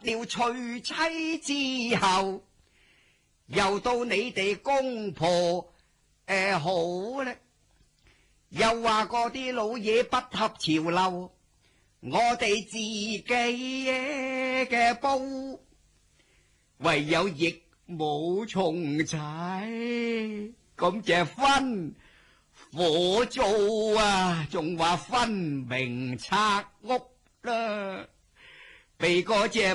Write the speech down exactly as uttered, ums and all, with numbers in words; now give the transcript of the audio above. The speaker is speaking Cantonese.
了娶妻之後，又到你哋公婆誒、呃、好咧，又話嗰啲老嘢不合潮流，我哋自己嘅煲，唯有亦冇蟲踩，咁就分火租啊，仲話分明拆屋啦，被嗰隻